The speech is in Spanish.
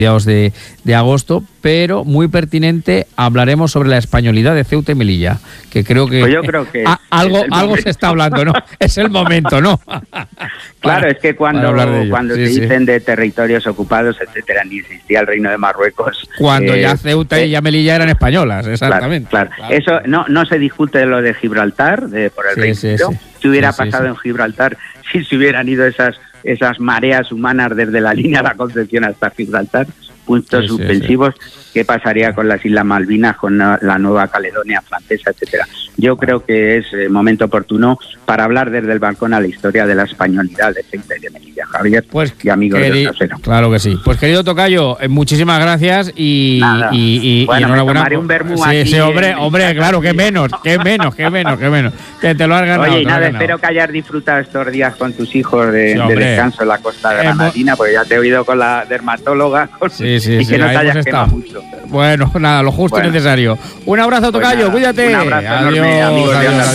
mediados de agosto, pero muy pertinente hablaremos sobre la españolidad de Ceuta y Melilla, que creo que, pues yo creo que algo se está hablando, ¿no? Es el momento, ¿no? Claro, es que cuando sí, se dicen de territorios ocupados, etcétera, ni existía el Reino de Marruecos. Cuando ya Ceuta y ya Melilla eran españolas, exactamente. Claro. Eso no se discute de lo de Gibraltar, por el Reino Unido. Si hubiera pasado en Gibraltar, si se hubieran ido esas mareas humanas desde la línea de la Concepción hasta Gibraltar, puntos suspensivos, ¿qué pasaría con las Islas Malvinas, con la Nueva Caledonia francesa, etcétera? Yo creo que es momento oportuno para hablar desde el balcón a la historia de la españolidad de Ceuta y de Melilla, Javier, y amigos de Onda Cero. Claro que sí. Pues querido tocayo, muchísimas gracias y bueno, enhorabuena. me tomaré un vermú aquí. Sí, hombre, claro, que menos. Que te lo has ganado. Oye, espero que hayas disfrutado estos días con tus hijos de descanso en la costa de Granadina, porque ya te he oído con la dermatóloga y que no te hayas quemado mucho. Bueno, nada, lo justo y necesario. Un abrazo, tocayo, cuídate. Un abrazo enorme, amigos de Onda Cero.